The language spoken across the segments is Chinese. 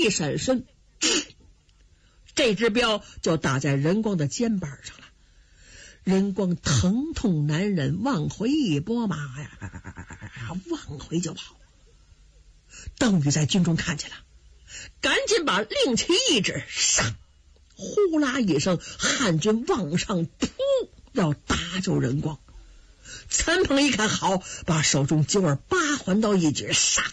一闪身，这只镖就打在任光的肩膀上了。任光疼痛难忍，往回一拨马呀，往回就跑。邓禹在军中看见了，赶紧把令旗一指，上！呼啦一声，汉军往上扑，要打救任光。陈鹏一看好，把手中928环刀一举，杀！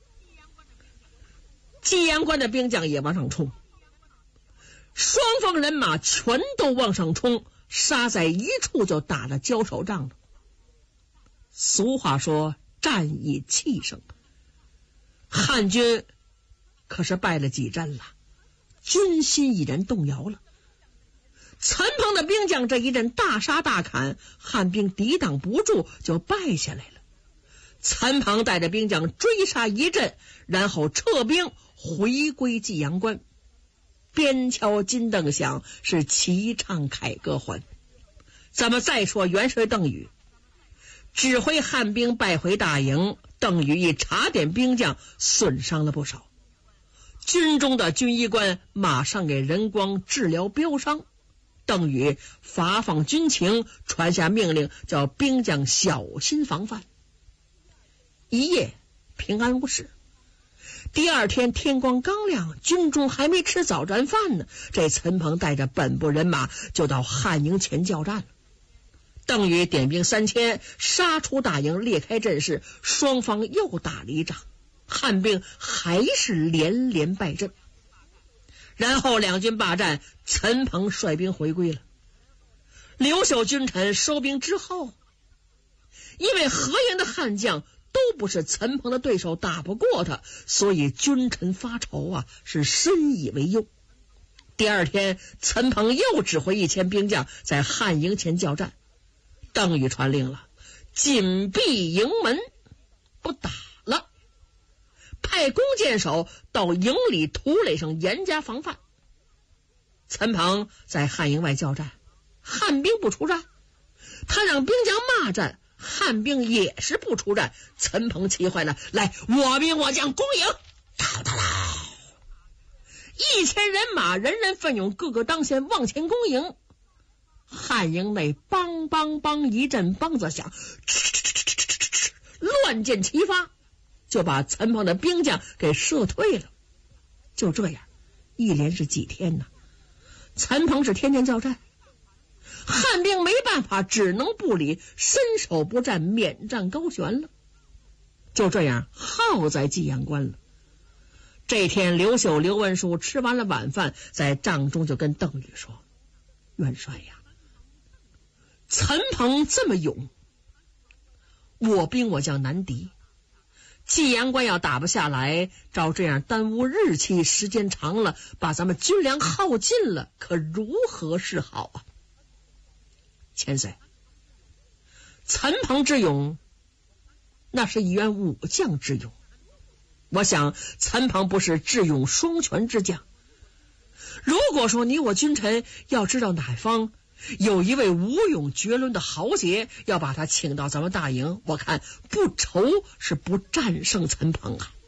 济阳关的兵将也往上冲，双方人马全都往上冲，杀在一处就打了交手仗了。俗话说战以气胜，汉军可是败了几阵了，军心已然动摇了。陈鹏的兵将这一阵大杀大砍，汉兵抵挡不住，就败下来了。陈鹏带着兵将追杀一阵，然后撤兵回归济阳关。边敲金灯响，是齐唱凯歌还。咱们再说元帅邓禹指挥汉兵败回大营，邓禹一查点兵将，损伤了不少。军中的军医官马上给任光治疗镖伤。邓禹发放军情，传下命令，叫兵将小心防范。一夜平安无事。第二天天光刚亮，军中还没吃早战饭呢，这陈鹏带着本部人马就到汉营前交战了。邓禹点兵3000，杀出大营，裂开阵势，双方又打了一仗，汉兵还是连连败阵。然后两军罢战，陈鹏率兵回归了。刘秀君臣收兵之后，因为河营的汉将都不是陈鹏的对手，打不过他，所以君臣发愁啊，是深以为忧。第二天，陈鹏又指挥1000兵将在汉营前交战。邓禹传令了，紧闭营门，不打了，派弓箭手到营里土垒上严加防范。陈鹏在汉营外交战，汉兵不出战，他让兵将骂战，汉兵也是不出战。陈鹏气坏了，来，我兵我将攻营，到他了！1000人马，人人奋勇，各个当先往前攻营。汉营内梆梆梆一阵梆子响，乱箭齐发，就把陈鹏的兵将给射退了。就这样，一连是几天呢？陈鹏是天天交战，汉兵没办法，只能不理，伸手不战，免战高悬了。就这样耗在济阳关了。这天，刘秀、刘文书吃完了晚饭，在帐中就跟邓禹说：“元帅呀，陈鹏这么勇，我兵我将难敌，济阳关要打不下来，照这样耽误日期，时间长了，把咱们军粮耗尽了，可如何是好啊？”千岁，陈鹏之勇，那是一员武将之勇。我想陈鹏不是智勇双全之将。如果说你我君臣要知道哪方有一位武勇绝伦的豪杰，要把他请到咱们大营，我看不愁是不战胜陈鹏啊。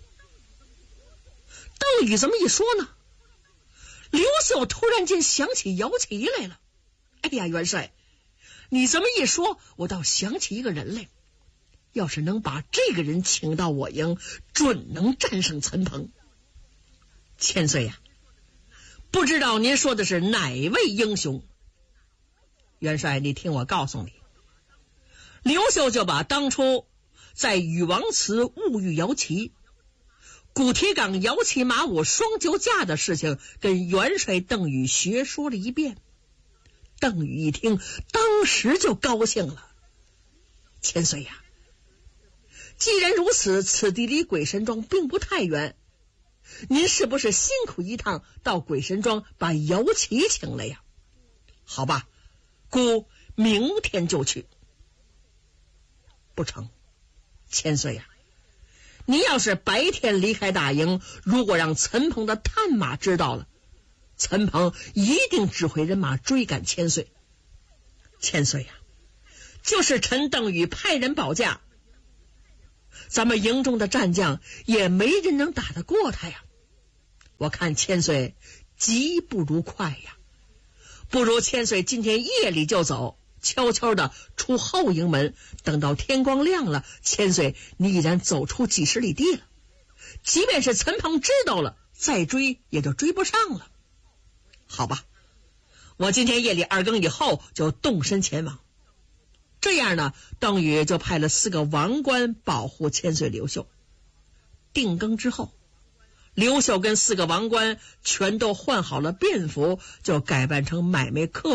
邓禹这么一说呢，刘秀突然间想起姚齐来了。哎呀，元帅，你这么一说，我倒想起一个人来，要是能把这个人请到我营，准能战胜陈鹏。千岁呀，不知道您说的是哪位英雄？元帅，你听我告诉你。刘秀就把当初在禹王祠误遇姚齐，古铁岗姚齐马武双救驾的事情跟元帅邓禹学说了一遍。邓禹一听，当时就高兴了。千岁呀，既然如此，此地离鬼神庄并不太远，您是不是辛苦一趟到鬼神庄把姚齐请来呀？好吧，孤明天就去。不成，千岁呀，你要是白天离开大营，如果让陈鹏的探马知道了，陈鹏一定指挥人马追赶千岁。千岁呀，就是陈邓禹派人保驾，咱们营中的战将也没人能打得过他呀。 我看千岁急不如快呀，不如千岁今天夜里就走，悄悄的出后营门，等到天光亮了，千岁你已然走出几十里地了，即便是陈鹏知道了，再追也就追不上了。好吧，我今天夜里2更以后就动身前往。这样呢，邓禹就派了4个王官保护千岁刘秀。定更之后，刘秀跟4个王官全都换好了便服，就改扮成买卖客